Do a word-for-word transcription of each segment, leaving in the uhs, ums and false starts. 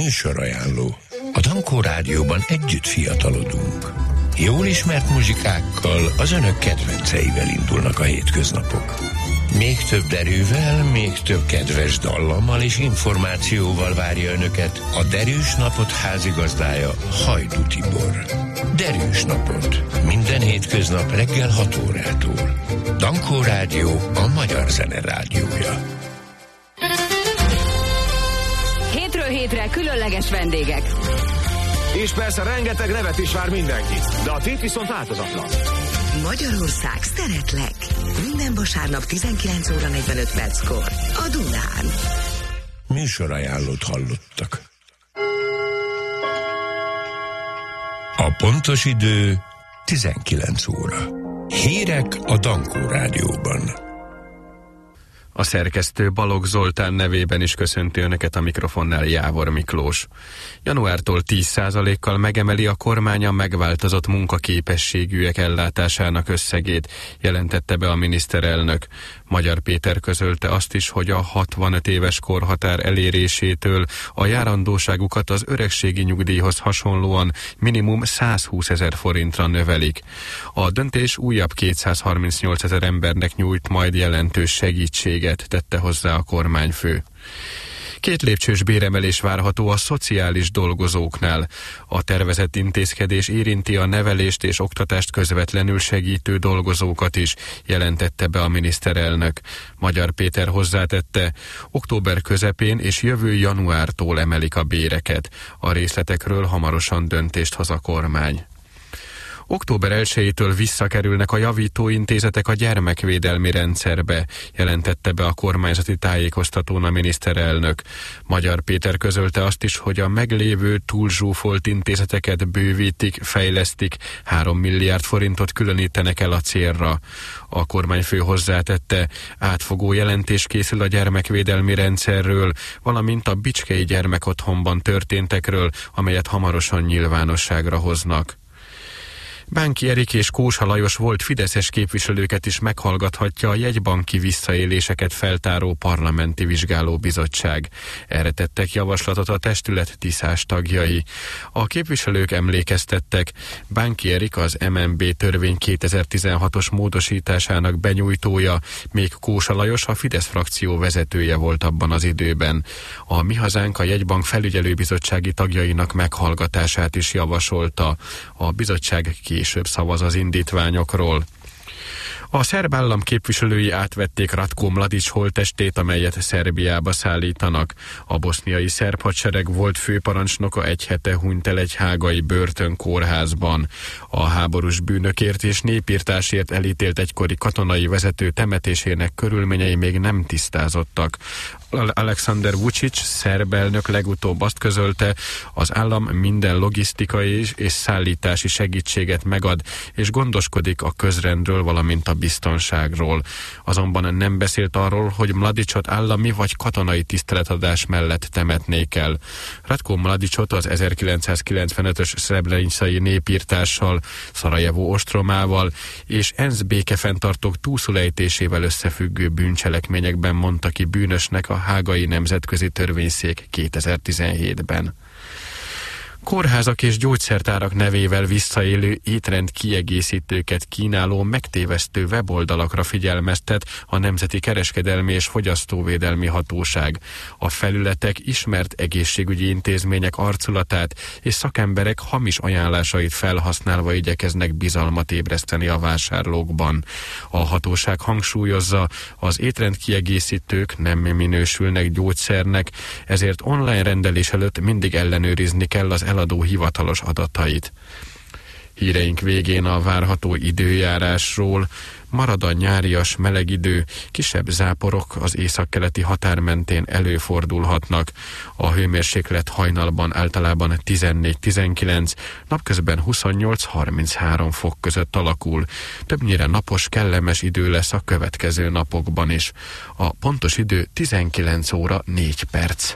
Műsorajánló. A Dankó Rádióban együtt fiatalodunk. Jól ismert muzsikákkal, az önök kedvenceivel indulnak a hétköznapok. Még több derűvel, még több kedves dallammal és információval várja önöket a Derűs Napot házigazdája, Hajdú Tibor. Derűs Napot. Minden hétköznap reggel hat órától. Dankó Rádió, a magyar zene rádiója. Hétről hétre különleges vendégek. És persze rengeteg nevet is vár mindenki, de a tét viszont változatlan. Magyarország, szeretlek! Minden vasárnap tizenkilenc óra negyvenöt perckor a Dunán. Műsorajánlót hallottak. A pontos idő tizenkilenc óra. Hírek a Dankó Rádióban. A szerkesztő Balogh Zoltán nevében is köszönti önöket, a mikrofonnál Jávor Miklós. Januártól tíz százalékkal megemeli a kormány a megváltozott munkaképességűek ellátásának összegét, jelentette be a miniszterelnök. Magyar Péter közölte azt is, hogy a hatvanöt éves korhatár elérésétől a járandóságukat az öregségi nyugdíjhoz hasonlóan minimum százhúszezer forintra növelik. A döntés újabb kétszázharmincnyolc ezer embernek nyújt majd jelentős segítséget, tette hozzá a kormányfő. Két lépcsős béremelés várható a szociális dolgozóknál. A tervezett intézkedés érinti a nevelést és oktatást közvetlenül segítő dolgozókat is, jelentette be a miniszterelnök. Magyar Péter hozzátette, október közepén és jövő januártól emelik a béreket. A részletekről hamarosan döntést hoz a kormány. október elsejétől visszakerülnek a javítóintézetek a gyermekvédelmi rendszerbe, jelentette be a kormányzati tájékoztatón a miniszterelnök. Magyar Péter közölte azt is, hogy a meglévő túlzsúfolt intézeteket bővítik, fejlesztik, három milliárd forintot különítenek el a célra. A kormányfő hozzátette, átfogó jelentés készül a gyermekvédelmi rendszerről, valamint a Bicskei Gyermekotthonban történtekről, amelyet hamarosan nyilvánosságra hoznak. Bánki Erik és Kósa Lajos volt fideszes képviselőket is meghallgathatja a jegybanki visszaéléseket feltáró parlamenti vizsgálóbizottság. Erre tettek javaslatot a testület tiszás tagjai. A képviselők emlékeztettek, Bánki Erik az em en bé törvény kétezer-tizenhatos módosításának benyújtója, még Kósa Lajos a Fidesz frakció vezetője volt abban az időben. A Mi Hazánk a jegybank felügyelőbizottsági tagjainak meghallgatását is javasolta. A bizottság később szavaz az indítványokról. A szerb állam képviselői átvették Ratko Mladic holttestét, amelyet Szerbiába szállítanak. A boszniai szerb hadsereg volt főparancsnoka egy hete hunyt el egy hágai börtönkórházban. A háborús bűnökért és népírtásért elítélt egykori katonai vezető temetésének körülményei még nem tisztázottak. Alexander Vučić, szerb elnök legutóbb azt közölte, az állam minden logisztikai és szállítási segítséget megad, és gondoskodik a közrendről, valamint a biztonságról. Azonban nem beszélt arról, hogy Mladicot állami vagy katonai tiszteletadás mellett temetnék el. Ratko Mladicot az ezerkilencszázkilencvenötös szrebrenicai népírtással, Szarajevó ostromával és ENSZ békefenntartók túlszulejtésével összefüggő bűncselekményekben mondta ki bűnösnek a Hágai Nemzetközi Törvényszék kétezer-tizenhétben. Kórházak és gyógyszertárak nevével visszaélő étrend kiegészítőket kínáló megtévesztő weboldalakra figyelmeztet a Nemzeti Kereskedelmi és Fogyasztóvédelmi Hatóság. A felületek ismert egészségügyi intézmények arculatát és szakemberek hamis ajánlásait felhasználva igyekeznek bizalmat ébreszteni a vásárlókban. A hatóság hangsúlyozza, az étrend kiegészítők nem minősülnek gyógyszernek, ezért online rendelés előtt mindig ellenőrizni kell az eladó hivatalos adatait. Híreink végén a várható időjárásról. Marad a nyárias meleg idő, kisebb záporok az északkeleti határ mentén előfordulhatnak. A hőmérséklet hajnalban általában tizennégy-tizenkilenc, napközben huszonnyolc-harminchárom fok között alakul. Többnyire napos, kellemes idő lesz a következő napokban is. A pontos idő tizenkilenc óra négy perc.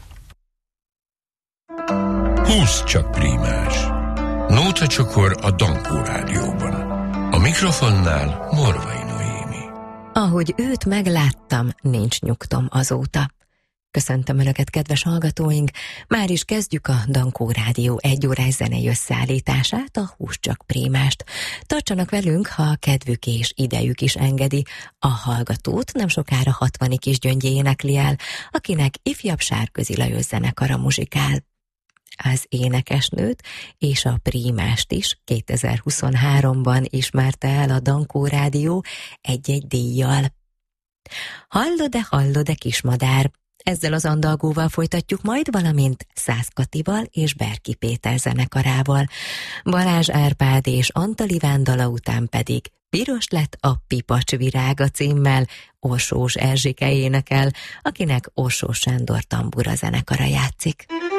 Húsz csak prímás. Nóta csokor a Dankó Rádióban. A mikrofonnál Morvai Noémi. Ahogy őt megláttam, nincs nyugtom azóta. Köszöntöm Önöket, kedves hallgatóink! Már is kezdjük a Dankó Rádió egy órás zenei összeállítását, a Hús csak Prémást. Tartsanak velünk, ha kedvük és idejük is engedi. A hallgatót nem sokára Hatvani Kisgyöngyé énekli el, akinek ifjabb Sárközi Lajos zenekara muzsikál. Az énekesnőt és a Prímást is kétezer-huszonháromban ismerte el a Dankó Rádió egy-egy díjjal. Hallod-e, hallod-e kismadár? Ezzel az andalgóval folytatjuk majd, valamint Szász Katival és Berki Péter zenekarával. Balázs Árpád és Antal Iván dala után pedig Piros lett a pipacs virága címmel Orsós Erzsike énekel, akinek Orsós Sándor tambura zenekara játszik.